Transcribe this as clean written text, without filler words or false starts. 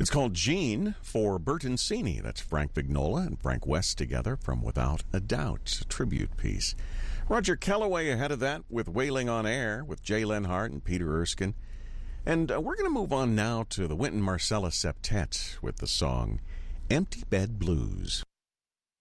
It's called Gene for Bertoncini. That's Frank Vignola and Frank West together from Without a Doubt, a tribute piece. Roger Kellaway ahead of that with Wailing on Air with Jay Lenhart and Peter Erskine. And we're going to move on now to the Wynton Marsalis Septet with the song Empty Bed Blues.